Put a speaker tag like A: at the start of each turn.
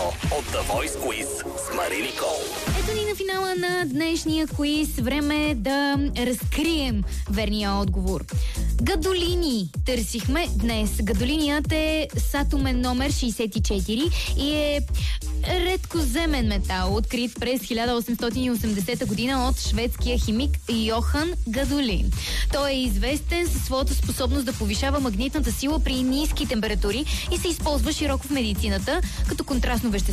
A: от The Voice Quiz с Мари Никол.
B: Ето ни на финала на днешния квиз. Време е да разкрием верния отговор. Гадолини търсихме днес. Гадолиният е с атомен номер 64 и е редкоземен метал, открит през 1880 година от шведския химик Йохан Гадолин. Той е известен със своята способност да повишава магнитната сила при ниски температури и се използва широко в медицината като контрастно